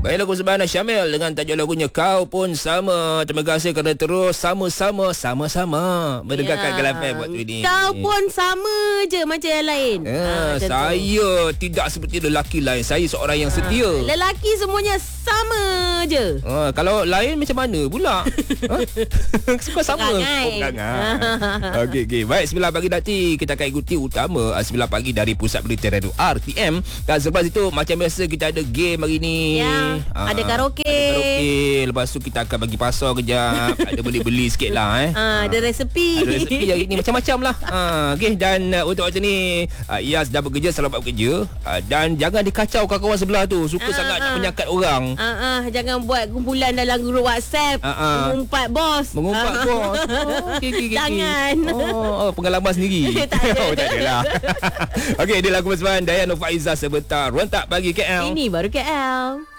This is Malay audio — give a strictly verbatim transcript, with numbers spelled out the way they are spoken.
Baik, lagu sebenarnya Syamil dengan tajuk lagunya Kau Pun Sama. Terima kasih kerana terus sama-sama sama-sama mendengarkan Gelar F M waktu ini. Kau pun sama je macam yang lain. Ya, ha, saya tidak seperti lelaki lain. Saya seorang yang setia. Ha, lelaki semuanya sama je. Ha, kalau lain macam mana pula? Ha? Suka sama. Perangai. Oh, perangai. Okey, okey. Baik, sembilan pagi nanti kita akan ikuti utama sembilan pagi dari Pusat Berita Radio R T M. Dan selepas itu macam biasa kita ada game hari ni. Ya, ha, ada karaoke. Ada karaoke. Lepas tu kita akan bagi pasar kejap. Ada beli-beli sikit lah eh. Ha, ada resepi. Ada resepi hari ni macam-macam lah. Ha, okey, dan uh, untuk waktu ni uh, Iyas dah bekerja, selamat bekerja. Uh, dan jangan dikacau kawan-kawan sebelah tu. Suka ha, sangat ha. nak menyakat orang. Ha, ha, jangan buat kumpulan dalam grup WhatsApp. Ha, ha. Mengumpat bos. Mengumpat Ha. bos. Oh, okay, okay, okay. Jangan. Oh, oh, pengalaman sendiri. Tak ada. Oh, tak ada lah. Okey, dia lagu bersama Dayana Faiza sebentar. Rentak pagi K L. Ini baru K L.